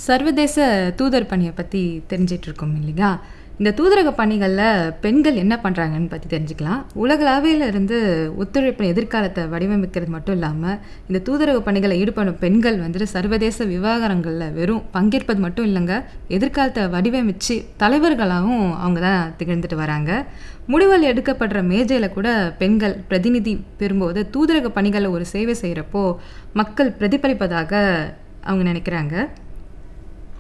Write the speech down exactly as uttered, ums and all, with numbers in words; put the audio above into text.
சர்வதேச தூதர் பணியை பற்றி தெரிஞ்சிட்டு இருக்கோம் இல்லையா? இந்த தூதரக பணிகளில் பெண்கள் என்ன பண்ணுறாங்கன்னு பற்றி தெரிஞ்சுக்கலாம். உலகளாவில இருந்து ஒத்துழைப்பு எதிர்காலத்தை வடிவமைக்கிறது மட்டும் இல்லாமல், இந்த தூதரக பணிகளை ஈடுபடும் பெண்கள் வந்துட்டு சர்வதேச விவகாரங்களில் வெறும் பங்கேற்பது மட்டும் இல்லைங்க, எதிர்காலத்தை வடிவமைச்சு தலைவர்களாகவும் அவங்க தான் திகழ்ந்துட்டு வராங்க. முடிவுகள் எடுக்கப்படுற மேஜையில் கூட பெண்கள் பிரதிநிதி பெறும்போது தூதரக பணிகளில் ஒரு சேவை செய்கிறப்போ மக்கள் பிரதிபலிப்பதாக அவங்க நினைக்கிறாங்க.